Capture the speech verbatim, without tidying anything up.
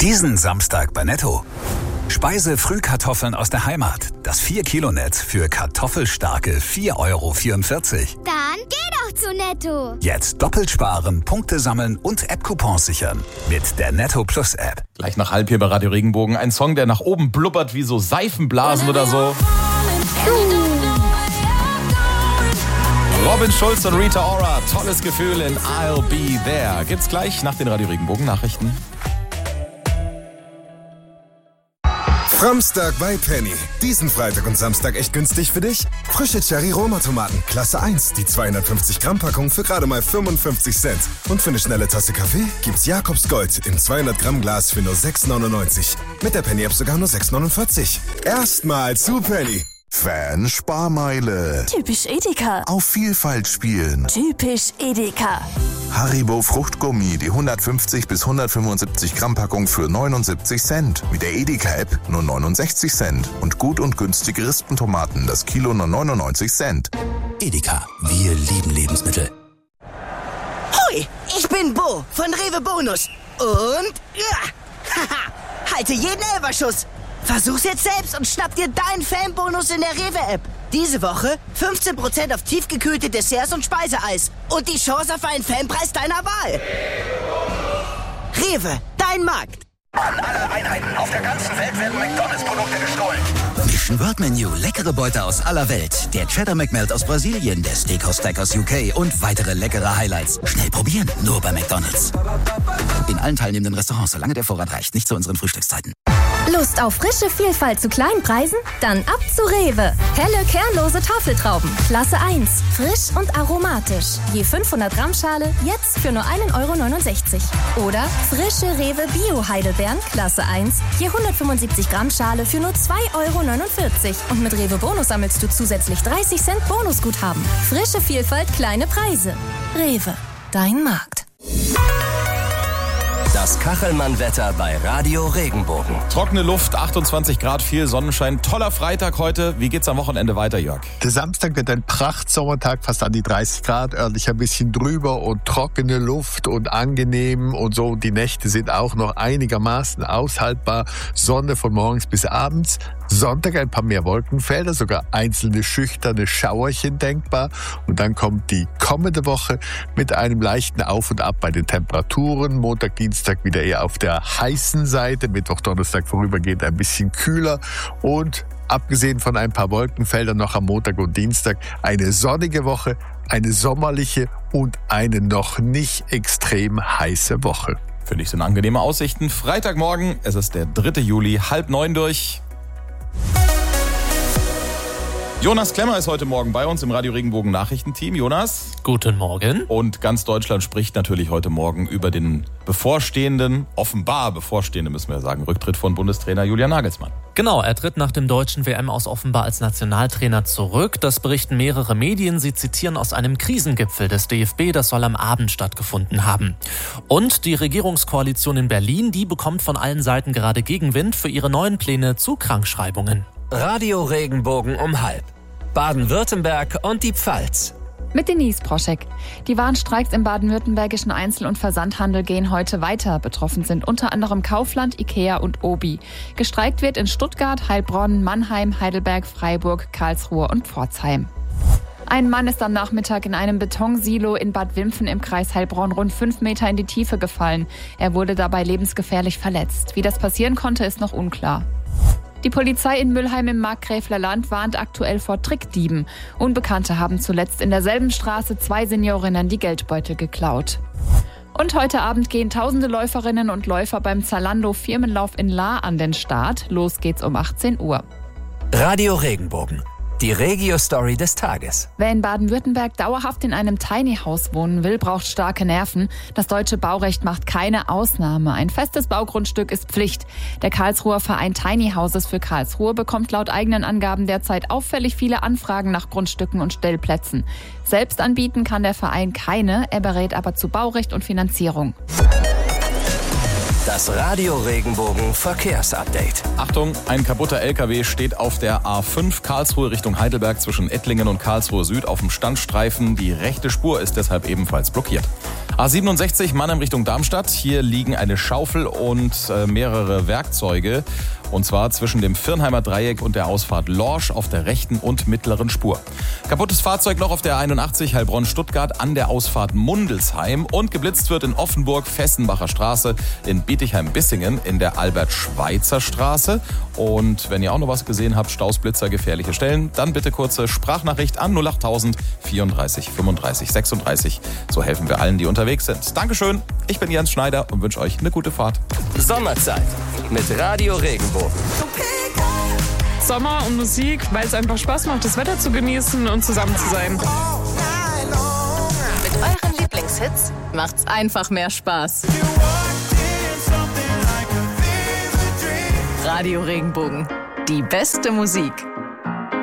Diesen Samstag bei Netto. Speise-Frühkartoffeln aus der Heimat. Das vier Kilo Netz für kartoffelstarke vier Euro vierundvierzig. Dann geh doch zu Netto. Jetzt doppelt sparen, Punkte sammeln und App-Coupons sichern. Mit der Netto Plus App. Gleich nach halb hier bei Radio Regenbogen. Ein Song, der nach oben blubbert wie so Seifenblasen oder so. Robin Schulz und Rita Ora. Tolles Gefühl in I'll Be There. Gibt's gleich nach den Radio Regenbogen Nachrichten. Samstag bei Penny. Diesen Freitag und Samstag echt günstig für dich? Frische Cherry-Roma-Tomaten, Klasse eins, die zweihundertfünfzig Gramm Packung für gerade mal fünfundfünfzig Cent. Und für eine schnelle Tasse Kaffee gibt's Jakobs Gold im zweihundert Gramm Glas für nur sechs neunundneunzig. Mit der Penny-App sogar nur sechs neunundvierzig. Erstmal zu Penny. Fan-Sparmeile. Typisch Edeka. Auf Vielfalt spielen. Typisch Edeka. Haribo Fruchtgummi, die hundertfünfzig bis hundertfünfundsiebzig Gramm Packung für neunundsiebzig Cent. Mit der Edeka-App nur neunundsechzig Cent. Und gut und günstige Rispentomaten, das Kilo nur neunundneunzig Cent. Edeka, wir lieben Lebensmittel. Hui, ich bin Bo von Rewe Bonus. Und, ja, haha, halte jeden Elferschuss. Versuch's jetzt selbst und schnapp dir deinen Fanbonus in der Rewe-App. Diese Woche fünfzehn Prozent auf tiefgekühlte Desserts und Speiseeis. Und die Chance auf einen Fanpreis deiner Wahl. Rewe, dein Markt. An alle Einheiten auf der ganzen Welt werden McDonalds-Produkte gestohlen. Mission World Menu, leckere Beute aus aller Welt. Der Cheddar McMelt aus Brasilien, der Steakhouse Stack aus U K und weitere leckere Highlights. Schnell probieren, nur bei McDonalds. In allen teilnehmenden Restaurants, solange der Vorrat reicht, nicht zu unseren Frühstückszeiten. Lust auf frische Vielfalt zu kleinen Preisen? Dann ab zu Rewe. Helle, kernlose Tafeltrauben. Klasse eins. Frisch und aromatisch. Je fünfhundert Gramm Schale, jetzt für nur ein Euro neunundsechzig. Oder frische Rewe Bio-Heidelbeeren. Klasse eins. Je hundertfünfundsiebzig Gramm Schale für nur zwei Euro neunundvierzig. Und mit Rewe Bonus sammelst du zusätzlich dreißig Cent Bonusguthaben. Frische Vielfalt, kleine Preise. Rewe, dein Markt. Das Kachelmann-Wetter bei Radio Regenbogen. Trockene Luft, achtundzwanzig Grad, viel Sonnenschein. Toller Freitag heute. Wie geht's am Wochenende weiter, Jörg? Der Samstag wird ein Prachtsommertag, fast an die dreißig Grad, örtlich ein bisschen drüber und trockene Luft und angenehm und so. Die Nächte sind auch noch einigermaßen aushaltbar. Sonne von morgens bis abends. Sonntag ein paar mehr Wolkenfelder, sogar einzelne schüchterne Schauerchen denkbar. Und dann kommt die kommende Woche mit einem leichten Auf und Ab bei den Temperaturen. Montag, Dienstag wieder eher auf der heißen Seite. Mittwoch, Donnerstag vorübergehend ein bisschen kühler. Und abgesehen von ein paar Wolkenfeldern noch am Montag und Dienstag eine sonnige Woche, eine sommerliche und eine noch nicht extrem heiße Woche. Für dich sind angenehme Aussichten. Freitagmorgen, es ist der dritte Juli, halb neun durch. Jonas Klemmer ist heute Morgen bei uns im Radio Regenbogen Nachrichtenteam. Jonas? Guten Morgen. Und ganz Deutschland spricht natürlich heute Morgen über den bevorstehenden, offenbar bevorstehenden, müssen wir sagen, Rücktritt von Bundestrainer Julian Nagelsmann. Genau, er tritt nach dem deutschen W M aus offenbar als Nationaltrainer zurück. Das berichten mehrere Medien. Sie zitieren aus einem Krisengipfel des D F B, das soll am Abend stattgefunden haben. Und die Regierungskoalition in Berlin, die bekommt von allen Seiten gerade Gegenwind für ihre neuen Pläne zu Krankschreibungen. Radio Regenbogen um halb. Baden-Württemberg und die Pfalz. Mit Denise Proschek. Die Warnstreiks im baden-württembergischen Einzel- und Versandhandel gehen heute weiter. Betroffen sind unter anderem Kaufland, Ikea und Obi. Gestreikt wird in Stuttgart, Heilbronn, Mannheim, Heidelberg, Freiburg, Karlsruhe und Pforzheim. Ein Mann ist am Nachmittag in einem Betonsilo in Bad Wimpfen im Kreis Heilbronn rund fünf Meter in die Tiefe gefallen. Er wurde dabei lebensgefährlich verletzt. Wie das passieren konnte, ist noch unklar. Die Polizei in Mülheim im Markgräfler Land warnt aktuell vor Trickdieben. Unbekannte haben zuletzt in derselben Straße zwei Seniorinnen die Geldbeutel geklaut. Und heute Abend gehen tausende Läuferinnen und Läufer beim Zalando Firmenlauf in Lahr an den Start. Los geht's um achtzehn Uhr. Radio Regenbogen. Die Regio-Story des Tages. Wer in Baden-Württemberg dauerhaft in einem Tiny House wohnen will, braucht starke Nerven. Das deutsche Baurecht macht keine Ausnahme. Ein festes Baugrundstück ist Pflicht. Der Karlsruher Verein Tiny Houses für Karlsruhe bekommt laut eigenen Angaben derzeit auffällig viele Anfragen nach Grundstücken und Stellplätzen. Selbst anbieten kann der Verein keine, er berät aber zu Baurecht und Finanzierung. Das Radio Regenbogen Verkehrsupdate. Achtung, ein kaputter L K W steht auf der A fünf Karlsruhe Richtung Heidelberg zwischen Ettlingen und Karlsruhe Süd auf dem Standstreifen. Die rechte Spur ist deshalb ebenfalls blockiert. A siebenundsechzig Mannheim Richtung Darmstadt. Hier liegen eine Schaufel und äh, mehrere Werkzeuge. Und zwar zwischen dem Virnheimer Dreieck und der Ausfahrt Lorsch auf der rechten und mittleren Spur. Kaputtes Fahrzeug noch auf der einundachtzig Heilbronn-Stuttgart an der Ausfahrt Mundelsheim. Und geblitzt wird in Offenburg-Fessenbacher Straße, in Bietigheim-Bissingen, in der Albert-Schweitzer Straße. Und wenn ihr auch noch was gesehen habt, Stausblitzer, gefährliche Stellen, dann bitte kurze Sprachnachricht an null achttausend vierunddreißig fünfunddreißig sechsunddreißig. So helfen wir allen, die unterwegs sind. Dankeschön, ich bin Jens Schneider und wünsche euch eine gute Fahrt. Sommerzeit mit Radio Regenbogen. Sommer und Musik, weil es einfach Spaß macht, das Wetter zu genießen und zusammen zu sein. Mit euren Lieblingshits macht's einfach mehr Spaß. Radio Regenbogen, die beste Musik.